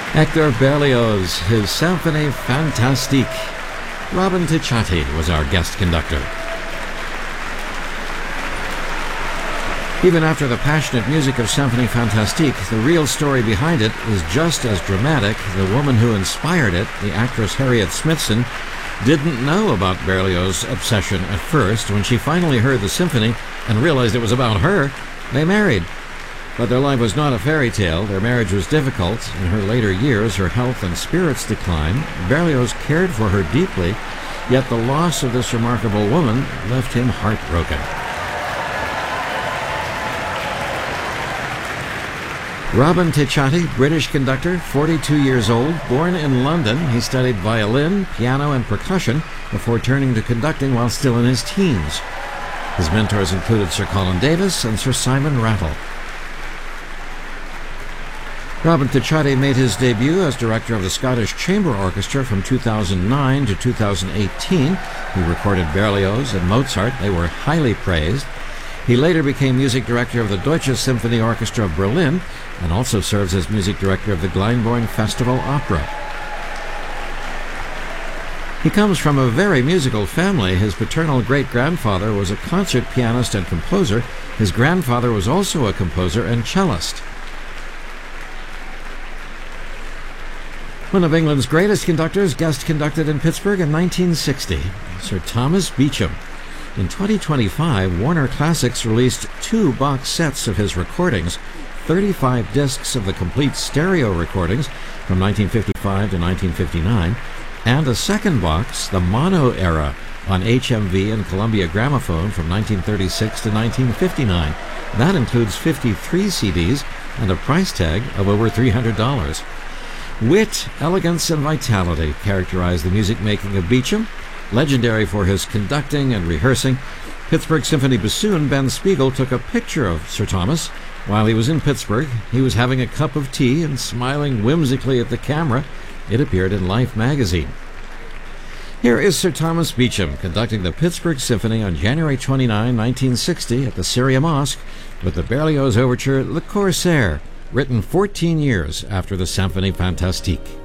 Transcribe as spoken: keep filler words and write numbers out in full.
Hector Berlioz, his Symphonie Fantastique. Robin Ticciati was our guest conductor. Even after the passionate music of Symphonie Fantastique, the real story behind it is just as dramatic. The woman who inspired it, the actress Harriet Smithson, didn't know about Berlioz's obsession at first. When she finally heard the symphony and realized it was about her, they married. But their life was not a fairy tale. Their marriage was difficult. In her later years, her health and spirits declined. Berlioz cared for her deeply, yet the loss of this remarkable woman left him heartbroken. Robin Ticciati, British conductor, forty-two years old, born in London. He studied violin, piano, and percussion before turning to conducting while still in his teens. His mentors included Sir Colin Davis and Sir Simon Rattle. Robin Ticciati made his debut as director of the Scottish Chamber Orchestra from two thousand nine to two thousand eighteen. He recorded Berlioz and Mozart. They were highly praised. He later became music director of the Deutsche Symphony Orchestra of Berlin and also serves as music director of the Glyndebourne Festival Opera. He comes from a very musical family. His paternal great-grandfather was a concert pianist and composer. His grandfather was also a composer and cellist. One of England's greatest conductors guest conducted in Pittsburgh in nineteen sixty, Sir Thomas Beecham. In twenty twenty-five, Warner Classics released two box sets of his recordings, thirty-five discs of the complete stereo recordings from nineteen fifty-five to nineteen fifty-nine, and a second box, the Mono Era, on H M V and Columbia Gramophone from nineteen thirty-six to nineteen fifty-nine. That includes fifty-three C Ds and a price tag of over three hundred dollars. Wit, elegance, and vitality characterize the music-making of Beecham. Legendary for his conducting and rehearsing, Pittsburgh Symphony bassoon Ben Spiegel took a picture of Sir Thomas while he was in Pittsburgh. He was having a cup of tea and smiling whimsically at the camera. It appeared in Life magazine. Here is Sir Thomas Beecham conducting the Pittsburgh Symphony on January twenty-ninth, nineteen sixty at the Syria Mosque with the Berlioz overture Le Corsaire, written fourteen years after the Symphonie Fantastique.